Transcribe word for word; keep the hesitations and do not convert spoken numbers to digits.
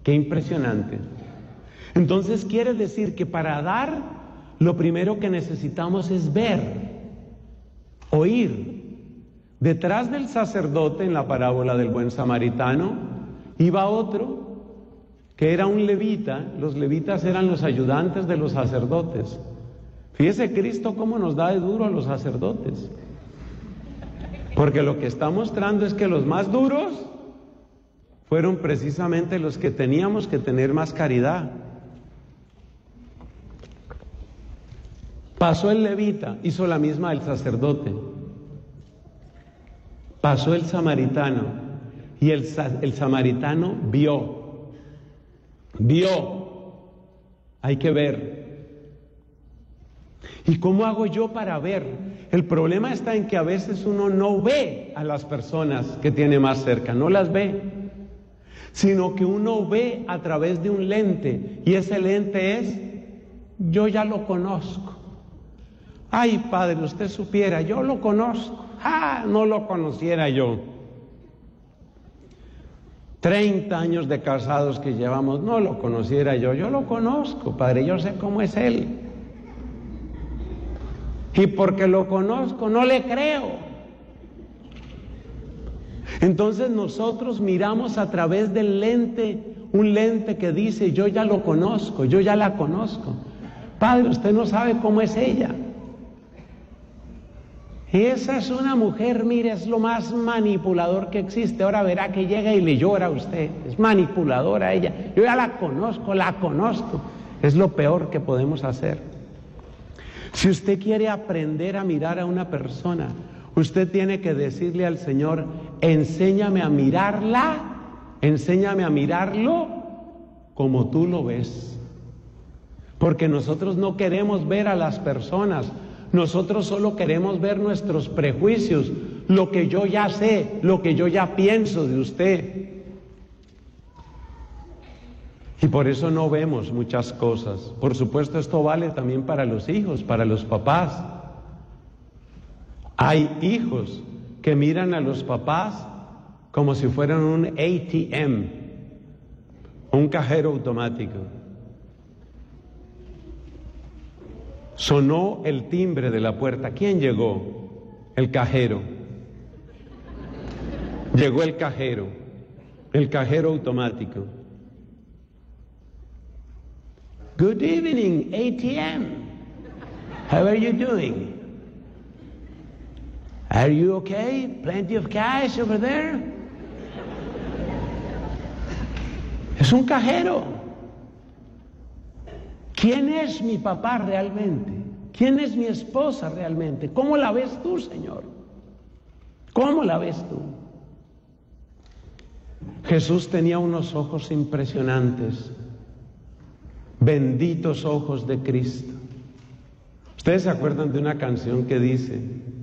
Qué impresionante. Entonces quiere decir que para dar, lo primero que necesitamos es ver, oír. Detrás del sacerdote, en la parábola del buen samaritano, iba otro que era un levita. Los levitas eran los ayudantes de los sacerdotes. Fíjese Cristo cómo nos da de duro a los sacerdotes. Porque lo que está mostrando es que los más duros fueron precisamente los que teníamos que tener más caridad. Pasó el levita, hizo la misma el sacerdote. Pasó el samaritano y el, el samaritano vio. Vio. Hay que ver. ¿Y cómo hago yo para ver? El problema está en que a veces uno no ve a las personas que tiene más cerca, no las ve, sino que uno ve a través de un lente, y ese lente es: yo ya lo conozco. Ay, padre, usted supiera, yo lo conozco. Ah, no lo conociera yo. treinta años de casados que llevamos, no lo conociera yo. Yo lo conozco, padre, yo sé cómo es él. Y porque lo conozco, no le creo. Entonces nosotros miramos a través del lente, un lente que dice: yo ya lo conozco, yo ya la conozco. Padre, usted no sabe cómo es ella. Esa es una mujer, mire, es lo más manipulador que existe. Ahora verá que llega y le llora a usted. Es manipuladora ella. Yo ya la conozco, la conozco. Es lo peor que podemos hacer. Si usted quiere aprender a mirar a una persona, usted tiene que decirle al Señor: enséñame a mirarla, enséñame a mirarlo como tú lo ves. Porque nosotros no queremos ver a las personas, nosotros solo queremos ver nuestros prejuicios, lo que yo ya sé, lo que yo ya pienso de usted. Y por eso no vemos muchas cosas. Por supuesto, esto vale también para los hijos, para los papás. Hay hijos que miran a los papás como si fueran un A T M, un cajero automático. Sonó el timbre de la puerta. ¿Quién llegó? El cajero. Llegó el cajero, el cajero automático. Good evening, A T M. How are you doing? Are you okay? Plenty of cash over there? Es un cajero. ¿Quién es mi papá realmente? ¿Quién es mi esposa realmente? ¿Cómo la ves tú, Señor? ¿Cómo la ves tú? Jesús tenía unos ojos impresionantes. Benditos ojos de Cristo. Ustedes se acuerdan de una canción que dice: